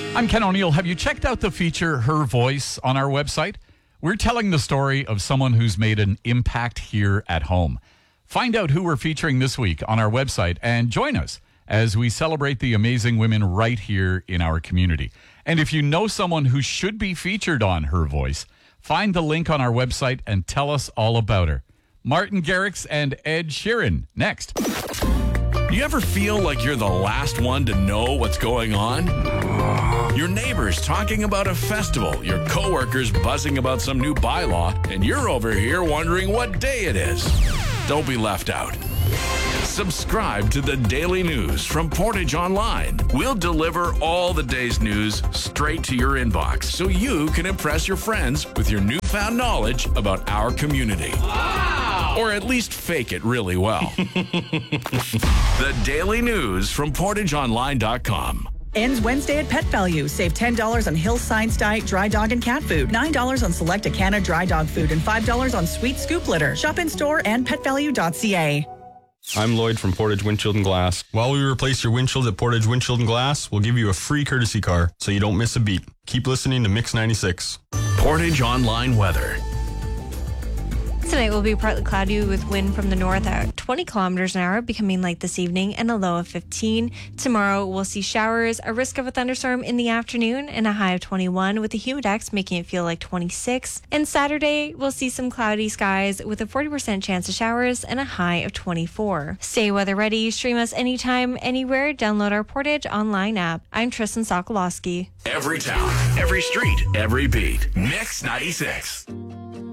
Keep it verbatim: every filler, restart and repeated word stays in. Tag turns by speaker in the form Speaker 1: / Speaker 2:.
Speaker 1: I'm Ken O'Neill. Have you checked out the feature Her Voice on our website? We're telling the story of someone who's made an impact here at home. Find out who we're featuring this week on our website and join us as we celebrate the amazing women right here in our community. And if you know someone who should be featured on Her Voice, find the link on our website and tell us all about her. Martin Garrix and Ed Sheeran next.
Speaker 2: You ever feel like you're the last one to know what's going on? Your neighbors talking about a festival, your coworkers buzzing about some new bylaw, and you're over here wondering what day it is. Don't be left out. Subscribe to the Daily News from Portage Online. We'll deliver all the day's news straight to your inbox so you can impress your friends with your newfound knowledge about our community. Wow! Or at least fake it really well. The Daily News from portage online dot com.
Speaker 3: Ends Wednesday at Pet Value. Save ten dollars on Hill Science Diet dry dog and cat food, nine dollars on select Acana dry dog food, and five dollars on Sweet Scoop litter. Shop in store and pet value dot c a.
Speaker 4: I'm Lloyd from Portage Windshield and Glass. While we replace your windshield at Portage Windshield and Glass, we'll give you a free courtesy car so you don't miss a beat. Keep listening to Mix ninety-six.
Speaker 2: Portage Online weather.
Speaker 5: Tonight will be partly cloudy with wind from the north at twenty kilometers an hour, becoming light this evening, and a low of fifteen. Tomorrow we'll see showers, a risk of a thunderstorm in the afternoon, and a high of twenty-one, with the humidex making it feel like twenty-six. And Saturday we'll see some cloudy skies with a forty percent chance of showers and a high of twenty-four. Stay weather ready. Stream us anytime, anywhere. Download our Portage Online app. I'm Tristan Sokolowski.
Speaker 2: Every town, every street, every beat. Mix ninety-six.